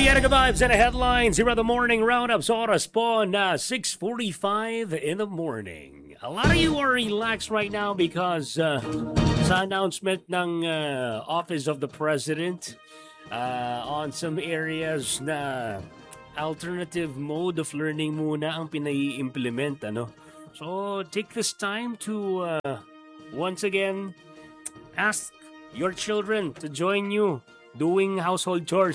Yan ang vibes and headlines here at the morning roundup sa oras po na 6:45 in the morning. A lot of you are relaxed right now because sa announcement ng Office of the President on some areas na alternative mode of learning muna ang pinai-implement. So take this time to once again ask your children to join you doing household chores.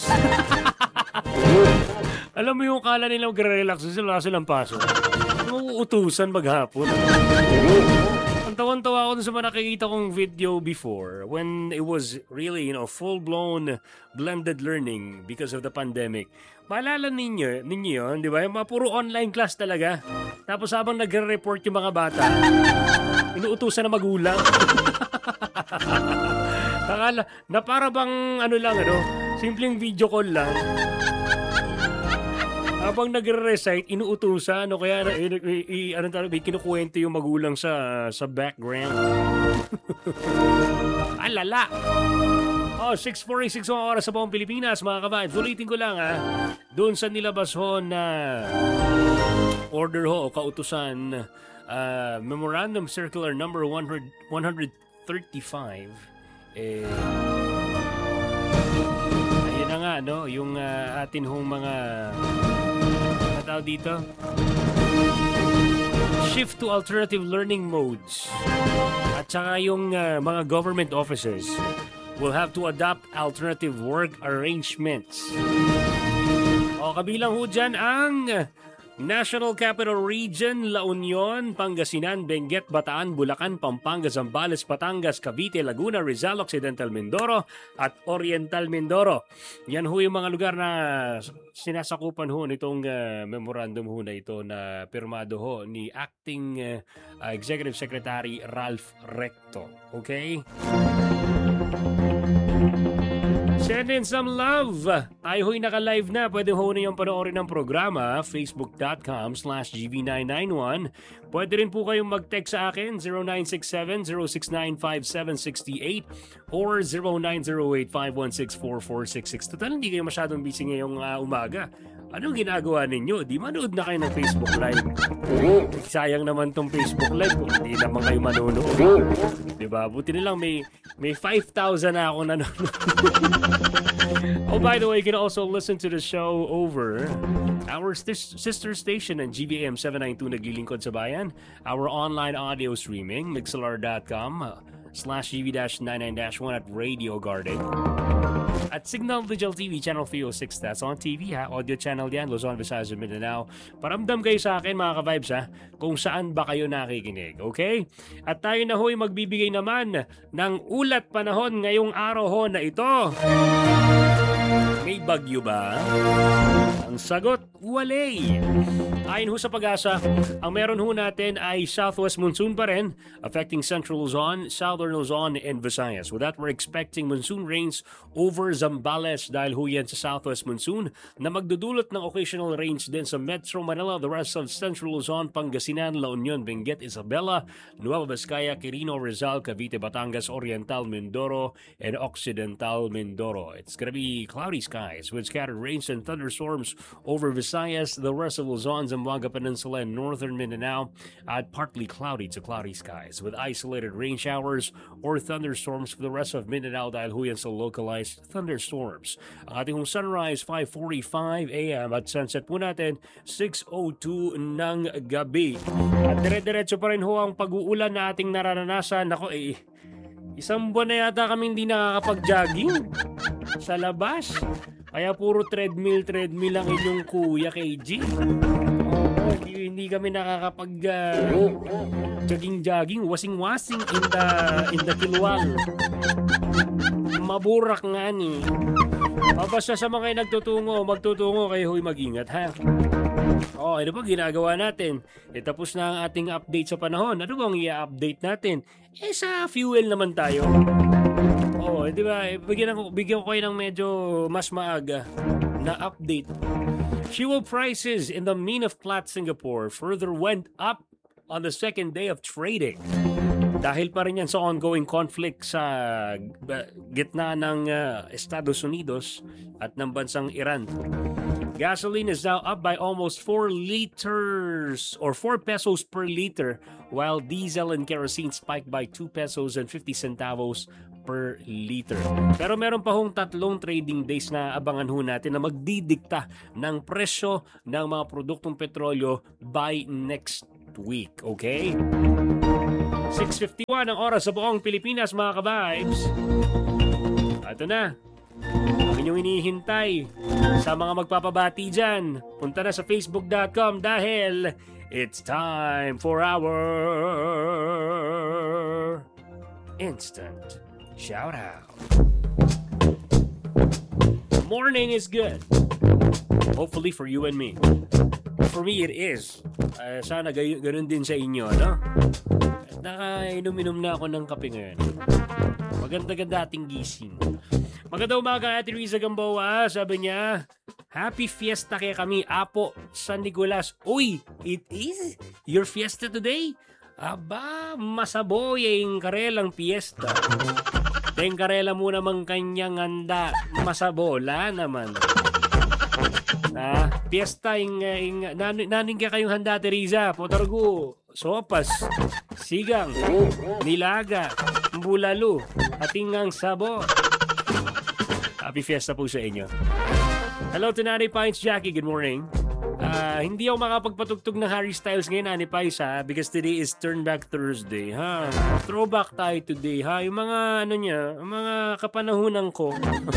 Alam mo yung kala nilang mag-relax sila silang pasok. Uutusan maghapon. Ang tawan-tawa ako dun sa mga nakikita kong video before when it was really, full-blown blended learning because of the pandemic. Maalala ninyo yun, di ba? Yung mga puro online class talaga. Tapos habang nagre-report yung mga bata, inuutusan na magulang. Nakala, na para bang simpleng video call lang. Habang nagre-recite, inuutusan o kaya may kinukuwento yung magulang sa background. Alala! 6:46 ang oras sa buong Pilipinas, mga ka-vibes. Ulitin ko lang doon sa nilabas ho na order ho o kautusan, Memorandum Circular number 135, ayun na nga, yung atin hong mga tao dito, shift to alternative learning modes at saka yung mga government offices will have to adopt alternative work arrangements. Kabilang ho dyan ang National Capital Region, La Union, Pangasinan, Benguet, Bataan, Bulacan, Pampanga, Zambales, Batangas, Cavite, Laguna, Rizal, Occidental Mindoro at Oriental Mindoro. Yan ho yung mga lugar na sinasakupan ho nitong memorandum ho na ito na pirmado ho ni Acting Executive Secretary Ralph Recto. Okay? Send in some love. Tayo ho'y naka-live na. Pwede ho na yung panoorin ng programa. Facebook.com/GV991. Pwede rin po kayong mag-text sa akin 0967-069-5768 or 0908-516-4466. Total, hindi kayo masyadong busy ngayong umaga. Anong ginagawa ninyo? Di manood na kayo ng Facebook Live. Sayang naman tong Facebook Live kung hindi naman kayo manonood. Diba? Buti nilang may 5,000 na ako nanonood. Oh, by the way, you can also listen to the show over our sister station and GVAM 792 naglilingkod sa bayan. Our online audio streaming, mixlr.com/GV-99-1 at Radio Garden. At Signal Digital TV, Channel 306, that's on TV audio channel yan, Luzon, Visayas, and Mindanao. Paramdam kayo sa akin mga ka-vibes kung saan ba kayo nakikinig, okay? At tayo na ho'y magbibigay naman ng ulat panahon ngayong araw ho na ito. May bagyo ba? Ang sagot, walay. Ayon ho sa Pag-asa, ang meron ho natin ay southwest monsoon pa rin, affecting central Luzon, southern Luzon, and Visayas. With that, we're expecting monsoon rains over Zambales dahil ho yan sa southwest monsoon na magdudulot ng occasional rains din sa Metro Manila, the rest of central Luzon, Pangasinan, La Union, Benguet, Isabela, Nueva Vizcaya, Quirino, Rizal, Cavite, Batangas, Oriental Mindoro, and Occidental Mindoro. It's gonna be cloudy skies with scattered rains and thunderstorms over Visayas, the rest of Luzon, Zamboanga Peninsula, and northern Mindanao, at partly cloudy to cloudy skies with isolated rain showers or thunderstorms for the rest of Mindanao dahil ho yan sa localized thunderstorms. Ang ating sunrise 5:45 a.m. at sunset po natin 6:02 ng gabi. At dire-diretso pa rin ho ang pag-uulan na ating nararanasan. Isang buwan na yata kami hindi nakakapag-jogging sa labas. Kaya puro treadmill ang inyong kuya KG. Hindi kami nakakapag jogging, wasing-wasing in the kilwal. Maburak nga ni. Basta sa mga magtutungo kayo ho'y mag-ingat ha. Ano ba ginagawa natin? Tapos na ang ating update sa panahon. Ano bang i-update natin? Sa fuel naman tayo. Di ba? Bigyan ko kayo ng medyo mas maaga na update. Fuel prices in the Meen of Platte, Singapore further went up on the second day of trading. Dahil pa rin yan sa ongoing conflict sa gitna ng Estados Unidos at ng bansang Iran. Gasoline is now up by almost 4 liters or 4 pesos per liter, while diesel and kerosene spiked by 2 pesos and 50 centavos per liter. Pero meron pa hong 3 trading days na abangan ho natin na magdidikta ng presyo ng mga produktong petrolyo by next week. Okay? 6:51 ang oras sa buong Pilipinas, mga ka-vibes. Ito na. Ang inyong inihintay sa mga magpapabati dyan. Punta na sa facebook.com dahil it's time for our instant shout-out. Morning is good. Hopefully for you and me. For me, it is. Sana ganun din sa inyo, no? Nakainom-inom na ako ng kape ngayon. Maganda-ganda ating gising. Maganda umaga, Ate Riza Gamboa. Sabi niya, Happy Fiesta kaya kami, Apo San Nicolas. Uy, it is your fiesta today? Aba, masaboy yung karelang fiesta. Teng karela mo namang kanyang handa. Masabola naman. Fiesta naning ka kayong handa, Teresa. Potargo, sopas, sigang, nilaga, bulalo, atingang sabo. Happy Fiesta po sa inyo. Hello to Nanay Pines, Jackie. Good morning. Hindi ako makapagpatugtog ng Harry Styles ngayon, Nanay Pines, because today is Turnback Thursday. Throwback tayo today. Yung mga mga kapanahunan ko.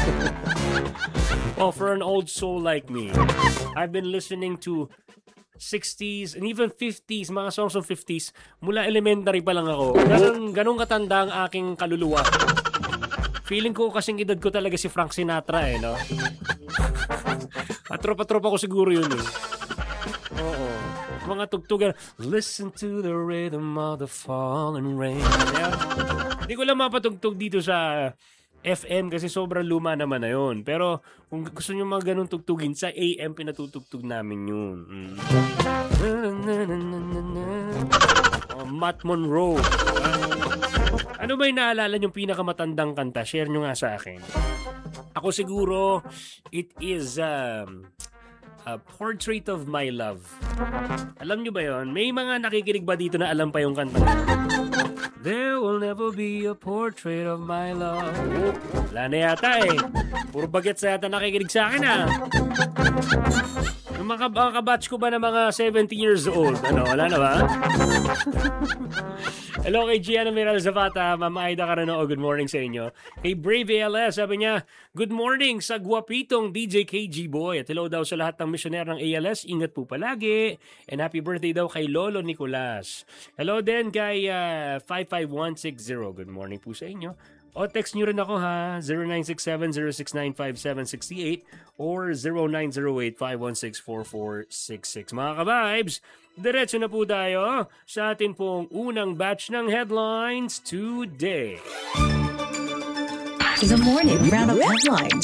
Oh, for an old soul like me, I've been listening to 60s and even 50s, mga songs of 50s, mula elementary pa lang ako. Ganong katanda ang aking kaluluwa. Feeling ko kasing edad ko talaga si Frank Sinatra, no? At tropa-tropa ko siguro yun, eh. Oo. Mga tugtugan, listen to the rhythm of the falling rain. Hindi ko lang mapatugtog dito sa FM kasi sobrang luma naman na yun. Pero kung gusto nyo mga ganun tugtugin, sa AM pinatutugtog namin yun. Matt Monroe. Ano ba yung naalala yung pinakamatandang kanta? Share nyo nga sa akin. Ako siguro, it is a Portrait of My Love. Alam nyo ba yon? May mga nakikinig ba dito na alam pa yung kanta? There will never be a portrait of my love. Wala na yata eh. Puro bagets na yata nakikinig sa akin Yung mga kabatch ko ba na mga 70 years old? Wala na ba? Hello kay Gianna Miral Zapata, Mama Aida Carano, good morning sa inyo. Kay Brave ALS, sabi niya, good morning sa guwapitong DJ KG Boy. At hello daw sa lahat ng missioner ng ALS, ingat po palagi. And happy birthday daw kay Lolo Nicolas. Hello din kay 55160, good morning po sa inyo. O text nyo rin ako 0967-069-5768 or 0908-516-4466. Mga ka-vibes, diretso na po tayo sa atin pong unang batch ng headlines today. The morning roundup headlines.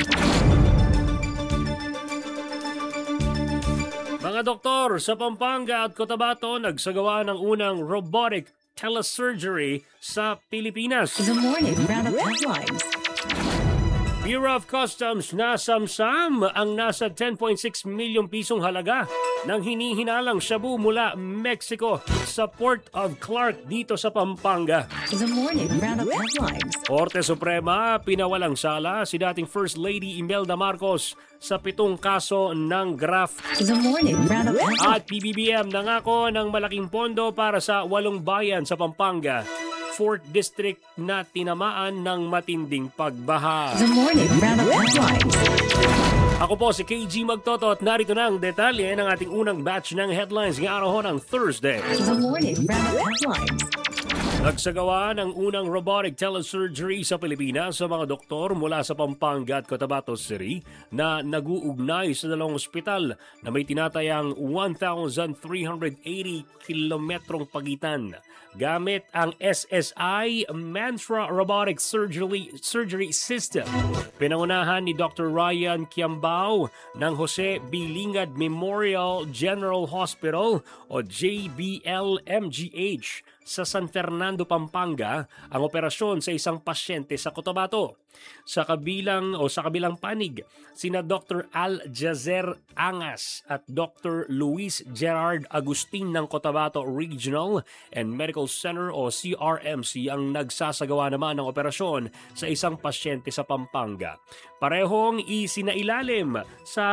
Mga doktor sa Pampanga at Cotabato nagsagawa ng unang robotic telesurgery sa Pilipinas. The morning roundup headlines. Bureau of Customs nasamsam ang nasa 10.6 milyong pisong halaga ng hinihinalang shabu mula Mexico sa Port of Clark dito sa Pampanga. The morning roundup headlines. Korte Suprema pinawalang sala si dating First Lady Imelda Marcos sa 7 kaso ng graft. The morning roundup headlines. At PBBM nangako ng malaking pondo para sa 8 bayan sa Pampanga. 4th District na tinamaan ng matinding pagbaha. The morning roundup headlines. Ako po si KG Magtoto at narito na ang detalye ng ating unang batch ng headlines ng araw ng Thursday. The morning roundup headlines. Nagsagawa ng unang robotic telesurgery sa Pilipinas sa mga doktor mula sa Pampanga at Cotabato City na nag-uugnay sa 2 ospital na may tinatayang 1,380 kilometrong pagitan. Gamit ang SSI Mantra Robotic Surgery System. Pinangunahan ni Dr. Ryan Kiambao ng Jose B. Lingad Memorial General Hospital o JBL-MGH sa San Fernando, Pampanga ang operasyon sa isang pasyente sa Cotabato. Sa kabilang panig, sina Dr. Al Jazer Angas at Dr. Luis Gerard Agustin ng Cotabato Regional and Medical Center o CRMC ang nagsasagawa naman ng operasyon sa isang pasyente sa Pampanga. Parehong isinailalim sa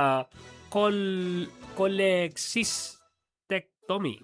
cholecystectomy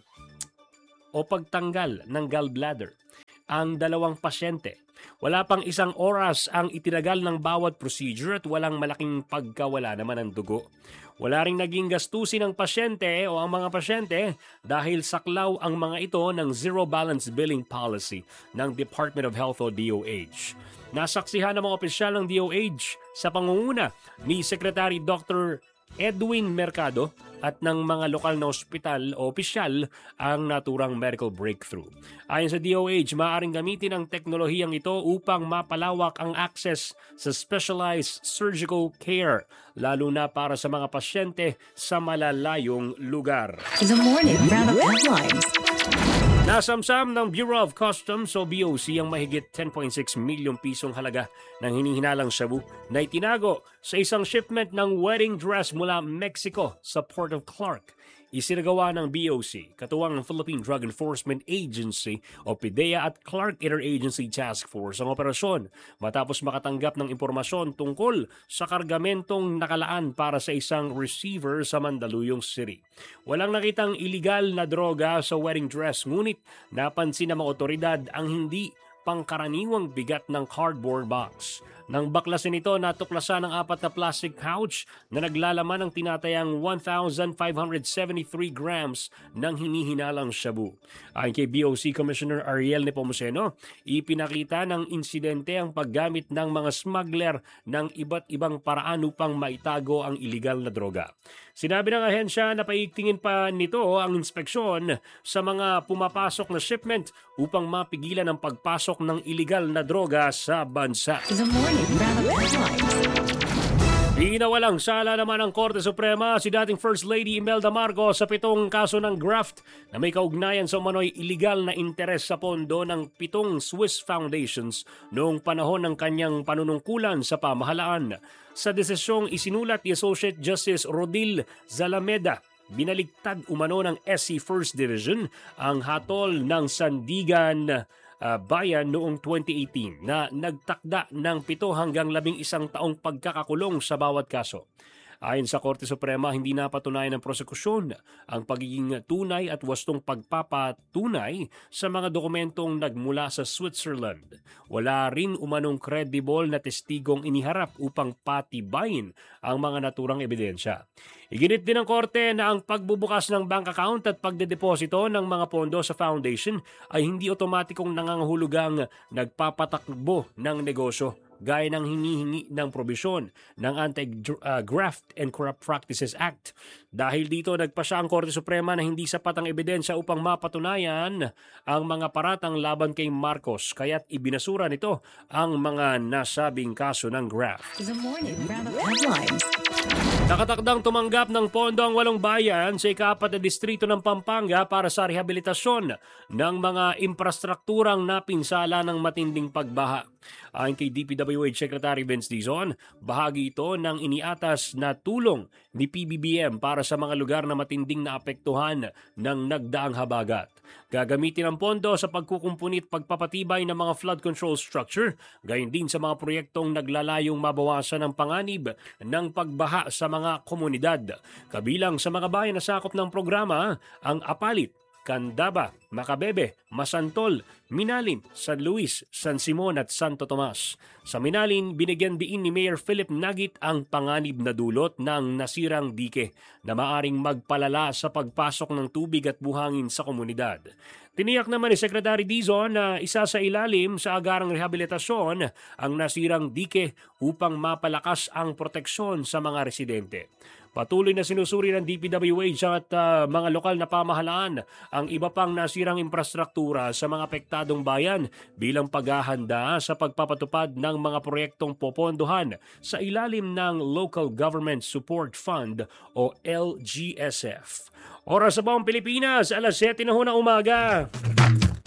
o pagtanggal ng gallbladder ang dalawang pasyente. Wala pang isang oras ang itinagal ng bawat procedure at walang malaking pagkawala naman ng dugo. Wala ring naging gastusin ng pasyente o ang mga pasyente dahil saklaw ang mga ito ng Zero Balance Billing Policy ng Department of Health o DOH. Nasaksihan ng mga opisyal ng DOH sa pangunguna ni Secretary Dr. Edwin Mercado at ng mga lokal na ospital o opisyal ang naturang medical breakthrough. Ayon sa DOH, maaaring gamitin ang teknolohiyang ito upang mapalawak ang access sa specialized surgical care, lalo na para sa mga pasyente sa malalayong lugar. The morning roundup headlines. Nasamsam ng Bureau of Customs o BOC ang mahigit 10.6 milyong pisong halaga ng hinihinalang shabu na itinago sa isang shipment ng wedding dress mula Mexico sa Port of Clark. Isinagawa ng BOC, katuwang ng Philippine Drug Enforcement Agency o PDEA at Clark Interagency Task Force ang operasyon matapos makatanggap ng impormasyon tungkol sa kargamentong nakalaan para sa isang receiver sa Mandaluyong City. Walang nakitang iligal na droga sa wedding dress, ngunit napansin ng mga otoridad ang hindi pangkaraniwang bigat ng cardboard box. Nang baklasin ito, natuklasan ang 4 na plastic pouch na naglalaman ng tinatayang 1,573 grams ng hinihinalang shabu. Ayon kay BOC Commissioner Ariel Nepomuceno, ipinakita ng insidente ang paggamit ng mga smuggler ng iba't ibang paraan upang maitago ang iligal na droga. Sinabi ng ahensya na paigtingin pa nito ang inspeksyon sa mga pumapasok na shipment upang mapigilan ang pagpasok ng iligal na droga sa bansa. The morning roundup headlines. Pinawalang sala naman ng Korte Suprema si dating First Lady Imelda Marcos sa 7 kaso ng graft na may kaugnayan sa umano'y iligal na interes sa pondo ng 7 Swiss foundations noong panahon ng kanyang panunungkulan sa pamahalaan. Sa desisyong isinulat ni Associate Justice Rodil Zalameda, binaligtad umano ng SC First Division ang hatol ng Sandigan Bayan noong 2018 na nagtakda ng 7 hanggang 11 taong pagkakakulong sa bawat kaso. Ayon sa Korte Suprema, hindi napatunayan ng prosekusyon ang pagiging tunay at wastong pagpapatunay sa mga dokumentong nagmula sa Switzerland. Wala rin umanong credible na testigong iniharap upang patibayin ang mga naturang ebidensya. Iginit din ng Korte na ang pagbubukas ng bank account at pagdedeposito ng mga pondo sa foundation ay hindi otomatikong nangangahulugang nagpapatakbo ng negosyo, gaya ng hinihingi ng probisyon ng Anti-Graft and Corrupt Practices Act. Dahil dito, nagpasya ang Korte Suprema na hindi sapat ang ebidensya upang mapatunayan ang mga paratang laban kay Marcos, kaya't ibinasura nito ang mga nasabing kaso ng graft. The morning roundup headlines. Nakatakdang tumanggap ng pondo ang 8 bayan sa ika-4 na distrito ng Pampanga para sa rehabilitasyon ng mga infrastrukturang napinsala ng matinding pagbaha. Ayon kay DPWH Secretary Vince Dizon, bahagi ito ng iniatas na tulong ni PBBM para sa mga lugar na matinding naapektuhan ng nagdaang habagat. Gagamitin ang pondo sa pagkukumpunit pagpapatibay ng mga flood control structure, gayon din sa mga proyektong naglalayong mabawasan ang panganib ng pagbaha sa mga komunidad. Kabilang sa mga bayan na sakop ng programa ang Apalit, Candaba, Macabebe, Masantol, Minalin, San Luis, San Simon at Santo Tomas. Sa Minalin, binigyan diin ni Mayor Philip Nagit ang panganib na dulot ng nasirang dike na maaring magpalala sa pagpasok ng tubig at buhangin sa komunidad. Tiniyak naman ni Secretary Dizon na isa sa ilalim sa agarang rehabilitasyon ang nasirang dike upang mapalakas ang proteksyon sa mga residente. Patuloy na sinusuri ng DPWH at mga lokal na pamahalaan ang iba pang nasirang infrastruktura sa mga apektadong bayan bilang paghahanda sa pagpapatupad ng mga proyektong popondohan sa ilalim ng Local Government Support Fund o LGSF. Oras sa buong Pilipinas, alas 7 na ho ng umaga.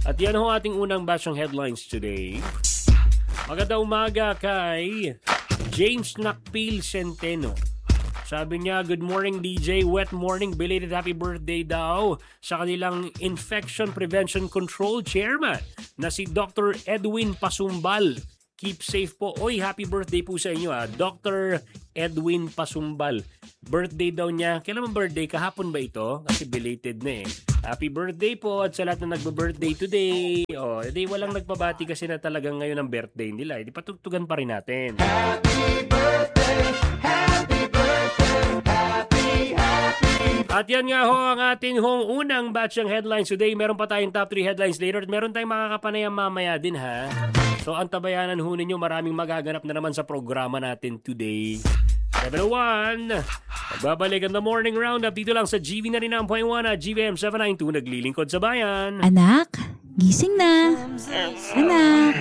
At yan ho ating unang batch ng headlines today. Magandang umaga kay James Nakpil Centeno. Sabi niya, good morning DJ, wet morning, belated happy birthday daw sa kanilang Infection Prevention Control Chairman na si Dr. Edwin Pasumbal. Keep safe po. Oy, happy birthday po sa inyo Dr. Edwin Pasumbal. Birthday daw niya. Kailan ang birthday? Kahapon ba ito? Kasi belated na Happy birthday po at sa lahat na nagbe-birthday today. Edi walang nagpabati kasi na talagang ngayon ang birthday nila. Edi patugtugan pa rin natin. Happy birthday! Happy birthday! At yan nga ho ang ating unang batch ng headlines today. Meron pa tayong top 3 headlines later at meron tayong makakapanayang mamaya din So ang tabayanan ho ninyo, maraming magaganap na naman sa programa natin today. 701, magbabalik ang The Morning Roundup dito lang sa GV 99.1 at GVM 792 naglilingkod sa bayan. Anak, gising na. Anak.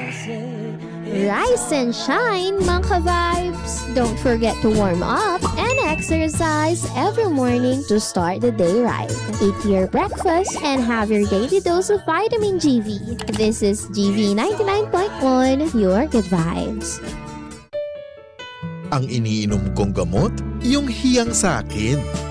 Rise and shine, mga ka-vibes! Don't forget to warm up and exercise every morning to start the day right. Eat your breakfast and have your daily dose of vitamin GV. This is GV 99.1, your good vibes. Ang iniinom kong gamot, yung hiyang sa akin.